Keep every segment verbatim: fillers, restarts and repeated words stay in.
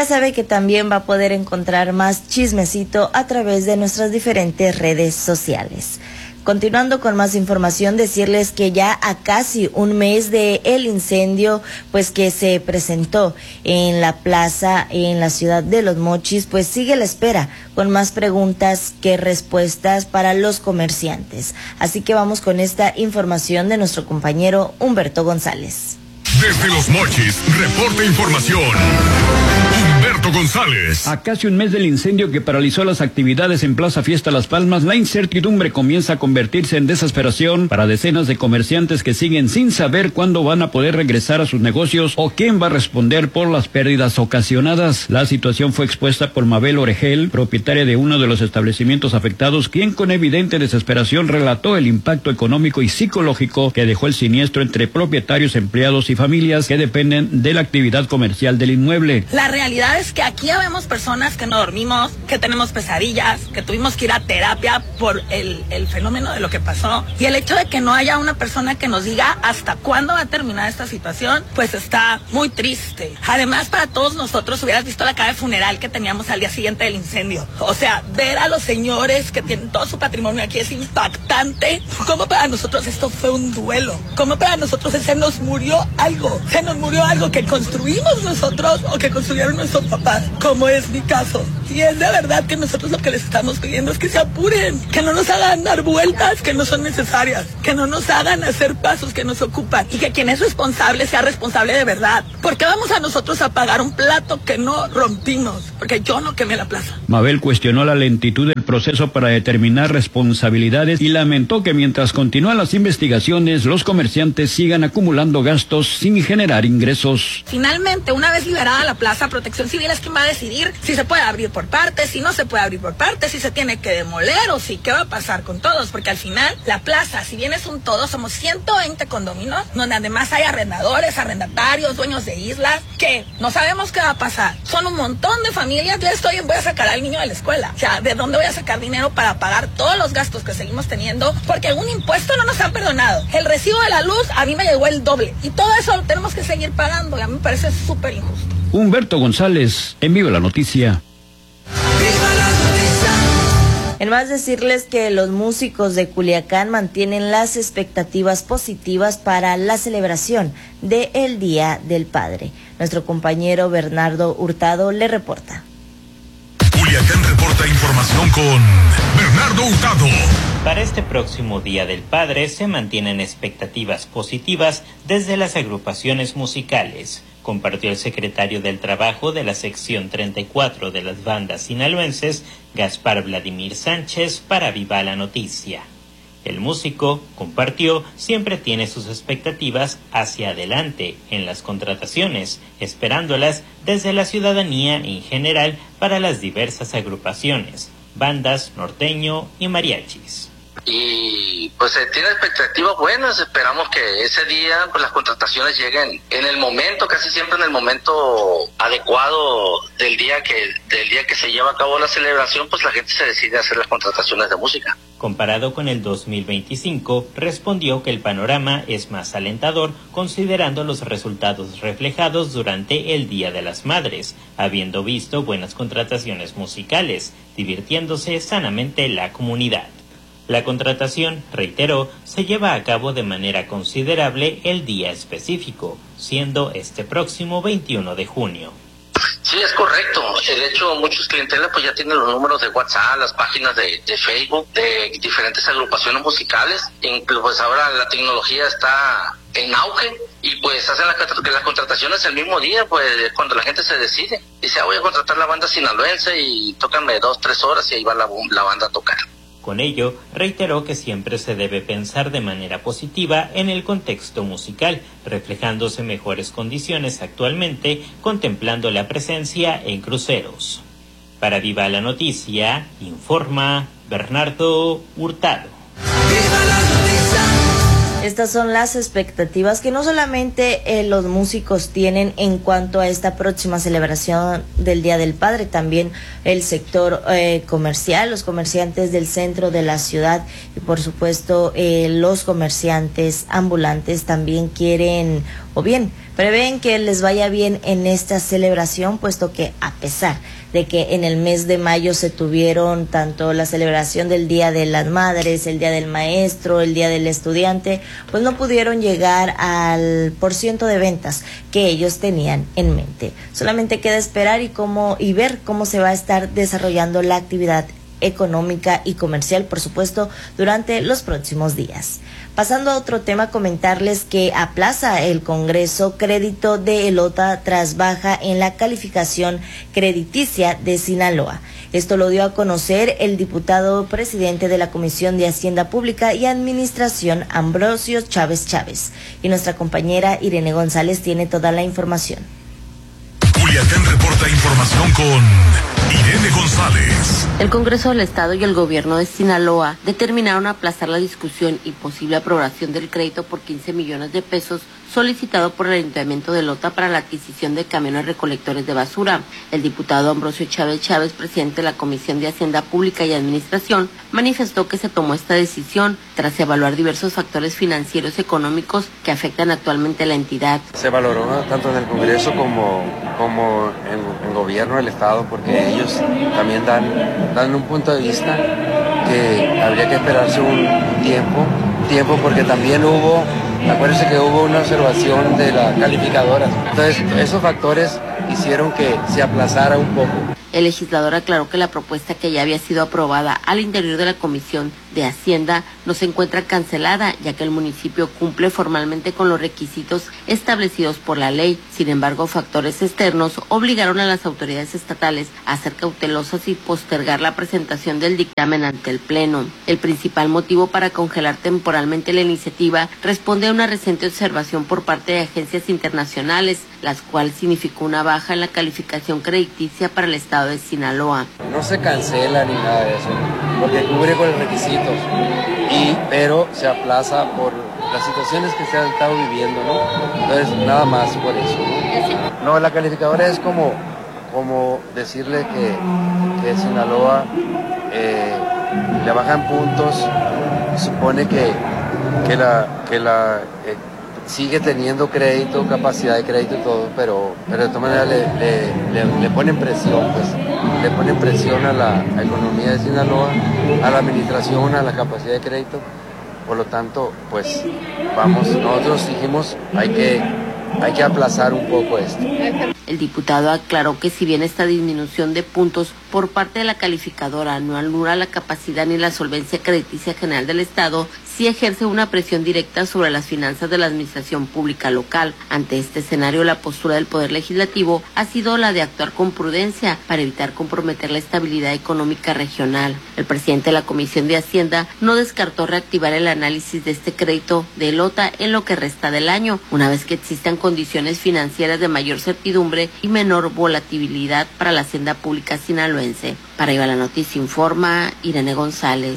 ya sabe que también va a poder encontrar más chismecito a través de nuestras diferentes redes sociales. Continuando con más información, decirles que ya a casi un mes de el incendio, pues que se presentó en la plaza en la ciudad de Los Mochis, pues sigue la espera con más preguntas que respuestas para los comerciantes. Así que vamos con esta información de nuestro compañero Humberto González. Desde Los Mochis, reporta información Humberto González. A casi un mes del incendio que paralizó las actividades en Plaza Fiesta Las Palmas, la incertidumbre comienza a convertirse en desesperación para decenas de comerciantes que siguen sin saber cuándo van a poder regresar a sus negocios o quién va a responder por las pérdidas ocasionadas. La situación fue expuesta por Mabel Oregel, propietaria de uno de los establecimientos afectados, quien con evidente desesperación relató el impacto económico y psicológico que dejó el siniestro entre propietarios, empleados y familias que dependen de la actividad comercial del inmueble. La realidad es que aquí ya vemos personas que no dormimos, que tenemos pesadillas, que tuvimos que ir a terapia por el, el fenómeno de lo que pasó. Y el hecho de que no haya una persona que nos diga hasta cuándo va a terminar esta situación, pues está muy triste. Además, para todos nosotros, hubieras visto la cara de funeral que teníamos al día siguiente del incendio. O sea, ver a los señores que tienen todo su patrimonio aquí es impactante. Como para nosotros esto fue un duelo. Como para nosotros se nos murió algo. Se nos murió algo que construimos nosotros o que construyeron nuestros papás, como es mi caso. Y es de verdad que nosotros lo que les estamos pidiendo es que se apuren, que no nos hagan dar vueltas que no son necesarias, que no nos hagan hacer pasos que nos ocupan y que quien es responsable sea responsable de verdad. ¿Por qué vamos a nosotros a pagar un plato que no rompimos? Porque yo no quemé la plaza. Mabel cuestionó la lentitud del proceso para determinar responsabilidades y lamentó que mientras continúan las investigaciones, los comerciantes sigan acumulando gastos sin generar ingresos. Finalmente, una vez liberada la plaza, Protección Civil es quien va a decidir si se puede abrir por partes, si no se puede abrir por partes, si se tiene que demoler o si qué va a pasar con todos, porque al final la plaza, si bien es un todo, somos ciento veinte condominios, donde además hay arrendadores, arrendatarios, dueños de islas, que no sabemos qué va a pasar. Son un montón de familias. Yo estoy en voy a sacar al niño de la escuela. O sea, ¿de dónde voy a sacar dinero para pagar todos los gastos que seguimos teniendo? Porque un impuesto no nos han perdonado. El recibo de la luz a mí me llegó el doble. Y todo eso lo tenemos que seguir pagando y a mí me parece súper injusto. Humberto González, en Viva la Noticia. En más, decirles que los músicos de Culiacán mantienen las expectativas positivas para la celebración del Día del Padre. Nuestro compañero Bernardo Hurtado le reporta. Culiacán reporta información con Bernardo Hurtado. Para este próximo Día del Padre se mantienen expectativas positivas desde las agrupaciones musicales, compartió el secretario del Trabajo de la sección treinta y cuatro de las bandas sinaloenses, Gaspar Vladimir Sánchez, para Viva la Noticia. El músico compartió siempre tiene sus expectativas hacia adelante en las contrataciones, esperándolas desde la ciudadanía en general para las diversas agrupaciones, bandas, norteño y mariachis. Y pues se tiene expectativas buenas, esperamos que ese día pues las contrataciones lleguen en el momento, casi siempre en el momento adecuado del día que del día que se lleva a cabo la celebración, pues la gente se decide a hacer las contrataciones de música. Comparado con el dos mil veinticinco, respondió que el panorama es más alentador considerando los resultados reflejados durante el Día de las Madres, habiendo visto buenas contrataciones musicales, divirtiéndose sanamente la comunidad. La contratación, reiteró, se lleva a cabo de manera considerable el día específico, siendo este próximo veintiuno de junio. Sí, es correcto. De hecho, muchos clientelas pues ya tienen los números de WhatsApp, las páginas de, de Facebook, de diferentes agrupaciones musicales. Incluso pues ahora la tecnología está en auge y pues hacen las, las contrataciones el mismo día, pues cuando la gente se decide. Dice, ah, voy a contratar la banda sinaloense y tócame dos, tres horas y ahí va la, la banda a tocar. Con ello, reiteró que siempre se debe pensar de manera positiva en el contexto musical, reflejándose mejores condiciones actualmente, contemplando la presencia en cruceros. Para Viva la Noticia, informa Bernardo Hurtado. Estas son las expectativas que no solamente eh, los músicos tienen en cuanto a esta próxima celebración del Día del Padre, también el sector eh, comercial, los comerciantes del centro de la ciudad y por supuesto eh, los comerciantes ambulantes también quieren o bien Prevén que les vaya bien en esta celebración, puesto que a pesar de que en el mes de mayo se tuvieron tanto la celebración del Día de las Madres, el Día del Maestro, el Día del Estudiante, pues no pudieron llegar al porciento de ventas que ellos tenían en mente. Solamente queda esperar y cómo y ver cómo se va a estar desarrollando la actividad económica y comercial, por supuesto, durante los próximos días. Pasando a otro tema, comentarles que aplaza el Congreso crédito de Elota tras baja en la calificación crediticia de Sinaloa. Esto lo dio a conocer el diputado presidente de la Comisión de Hacienda Pública y Administración, Ambrosio Chávez Chávez. Y nuestra compañera Irene González tiene toda la información. Culiacán reporta información con Irene González. El Congreso del Estado y el Gobierno de Sinaloa determinaron aplazar la discusión y posible aprobación del crédito por quince millones de pesos solicitado por el Ayuntamiento de Elota para la adquisición de camiones recolectores de basura. El diputado Ambrosio Chávez Chávez, presidente de la Comisión de Hacienda Pública y Administración, manifestó que se tomó esta decisión tras evaluar diversos factores financieros y económicos que afectan actualmente a la entidad. Se valoró tanto en el Congreso como, como en el Gobierno del Estado, porque ellos también dan, dan un punto de vista que habría que esperarse un tiempo, tiempo porque también hubo... Acuérdense que hubo una observación de la calificadora. Entonces, esos factores hicieron que se aplazara un poco. El legislador aclaró que la propuesta que ya había sido aprobada al interior de la Comisión de Hacienda no se encuentra cancelada, ya que el municipio cumple formalmente con los requisitos establecidos por la ley. Sin embargo, factores externos obligaron a las autoridades estatales a ser cautelosas y postergar la presentación del dictamen ante el Pleno. El principal motivo para congelar temporalmente la iniciativa responde a una reciente observación por parte de agencias internacionales, las cuales significó una baja en la calificación crediticia para el Estado de Sinaloa. No se cancela ni nada de eso, porque cubre con los requisitos, y, pero se aplaza por las situaciones que se han estado viviendo, ¿no? Entonces, nada más por eso, ¿no? No, la calificadora es como, como decirle que, que Sinaloa eh, le bajan puntos, supone que, que la... Que la eh, sigue teniendo crédito, capacidad de crédito y todo, pero, pero de todas maneras le, le, le, le ponen presión, pues, le ponen presión a la a economía de Sinaloa, a la administración, a la capacidad de crédito. Por lo tanto, pues, vamos, nosotros dijimos, hay que, hay que aplazar un poco esto. El diputado aclaró que si bien esta disminución de puntos por parte de la calificadora no anula la capacidad ni la solvencia crediticia general del Estado, sí ejerce una presión directa sobre las finanzas de la administración pública local. Ante este escenario, la postura del Poder Legislativo ha sido la de actuar con prudencia para evitar comprometer la estabilidad económica regional. El presidente de la Comisión de Hacienda no descartó reactivar el análisis de este crédito de Elota en lo que resta del año, una vez que existan condiciones financieras de mayor certidumbre y menor volatilidad para la hacienda pública sinaloense. Para Iba la Noticia informa Irene González.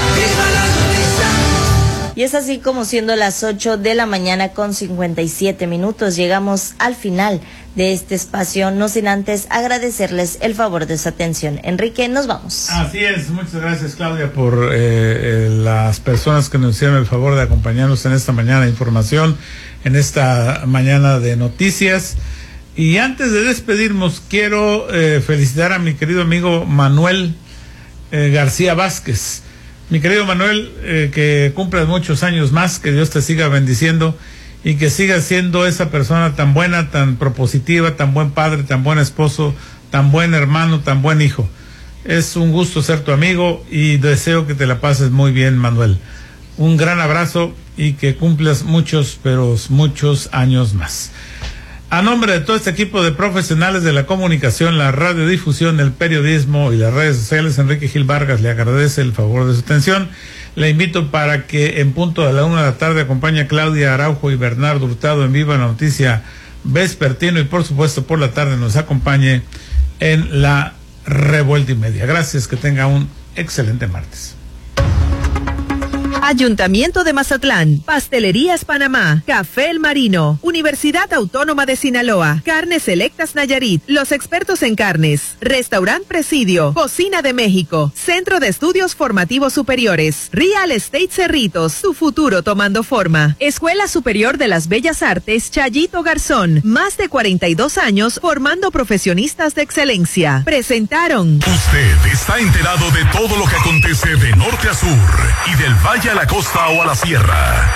Y es así como, siendo las ocho de la mañana con cincuenta y siete minutos, llegamos al final de este espacio, no sin antes agradecerles el favor de su atención. Enrique, nos vamos. Así es, muchas gracias, Claudia, por eh, eh, las personas que nos hicieron el favor de acompañarnos en esta mañana de información, en esta mañana de noticias. Y antes de despedirnos, quiero eh, felicitar a mi querido amigo Manuel eh, García Vázquez. Mi querido Manuel, eh, que cumplas muchos años más, que Dios te siga bendiciendo y que sigas siendo esa persona tan buena, tan propositiva, tan buen padre, tan buen esposo, tan buen hermano, tan buen hijo. Es un gusto ser tu amigo y deseo que te la pases muy bien, Manuel. Un gran abrazo y que cumplas muchos, pero muchos años más. A nombre de todo este equipo de profesionales de la comunicación, la radiodifusión, el periodismo y las redes sociales, Enrique Gil Vargas le agradece el favor de su atención. Le invito para que en punto de la una de la tarde acompañe a Claudia Araujo y Bernardo Hurtado en Viva la Noticia Vespertino, y por supuesto por la tarde nos acompañe en la Revuelta y Media. Gracias, que tenga un excelente martes. Ayuntamiento de Mazatlán, Pastelerías Panamá, Café El Marino, Universidad Autónoma de Sinaloa, Carnes Selectas Nayarit, los expertos en carnes, Restaurant Presidio, Cocina de México, Centro de Estudios Formativos Superiores, Real Estate Cerritos, tu futuro tomando forma, Escuela Superior de las Bellas Artes Chayito Garzón, más de cuarenta y dos años formando profesionistas de excelencia. Presentaron. Usted está enterado de todo lo que acontece de norte a sur y del valle a la costa o a la sierra.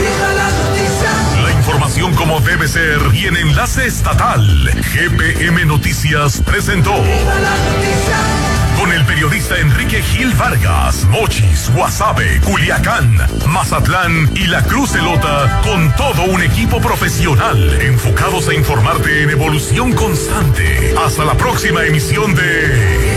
La información como debe ser y en enlace estatal. G P M Noticias presentó. Con el periodista Enrique Gil Vargas, Mochis, Guasave, Culiacán, Mazatlán y La Cruz Elota, con todo un equipo profesional enfocados a informarte en evolución constante. Hasta la próxima emisión de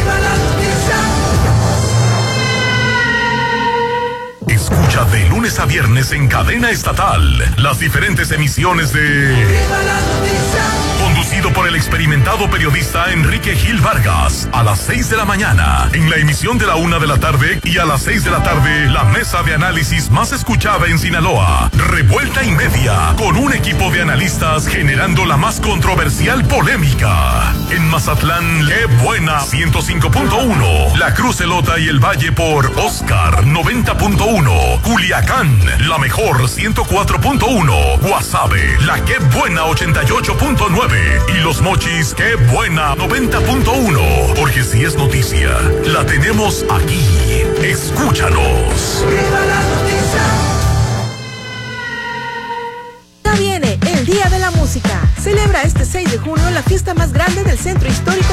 Escucha de lunes a viernes en cadena estatal las diferentes emisiones de Conducido por el experimentado periodista Enrique Gil Vargas, a las seis de la mañana, en la emisión de la una de la tarde, y a las seis de la tarde, la mesa de análisis más escuchada en Sinaloa, Revuelta y Media, con un equipo de analistas generando la más controversial polémica. En Mazatlán, qué buena, ciento cinco punto uno, La Cruz Elota y el Valle por Oscar, noventa punto uno, Culiacán, la mejor, ciento cuatro punto uno, Guasave, la qué buena, ochenta y ocho punto nueve, y Los Mochis, qué buena, noventa punto uno, porque si es noticia, la tenemos aquí. Escúchanos. Ya viene el Día de la Música. Celebra este seis de junio la fiesta más grande del Centro Histórico